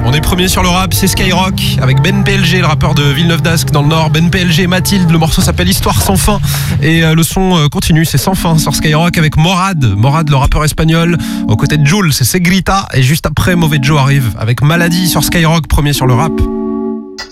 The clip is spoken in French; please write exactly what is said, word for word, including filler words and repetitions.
On est premier sur le rap, c'est Skyrock avec Ben P L G, le rappeur de Villeneuve d'Ascq dans le Nord. Ben P L G et Mathilde, le morceau s'appelle Histoire sans fin et le son continue, c'est sans fin sur Skyrock avec Morad, Morad le rappeur espagnol, aux côtés de Jul, c'est Segrita et juste après Mauvais Joe arrive avec Maladie sur Skyrock, premier sur le rap.